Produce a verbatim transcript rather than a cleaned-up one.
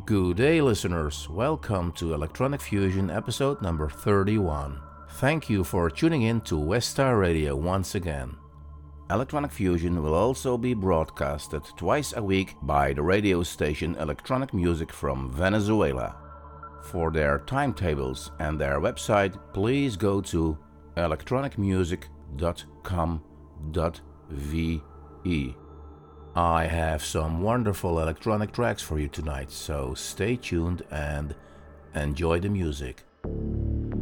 Good day, listeners. Welcome to Electronic Fusion episode number thirty-one. Thank you for tuning in to Westar Radio once again. Electronic Fusion will also be broadcasted twice a week by the radio station Electronic Music from Venezuela. For their timetables and their website, please go to electronic music dot com dot v e. I have some wonderful electronic tracks for you tonight, so stay tuned and enjoy the music.